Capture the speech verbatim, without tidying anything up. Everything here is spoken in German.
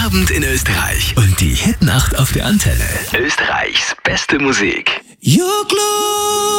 Abend in Österreich und die Hitnacht auf der Antenne. Österreichs beste Musik. You're close.